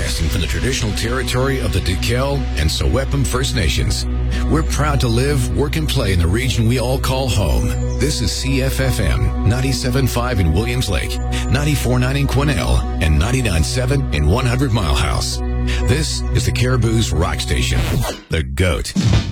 broadcasting from the traditional territory of the Duquel and Sewepum First Nations. We're proud to live, work, and play in the region we all call home. This is CFFM 97.5 in Williams Lake, 94.9 in Quesnel, and 99.7 in 100 Mile House. This is the Caribou's rock station, The GOAT.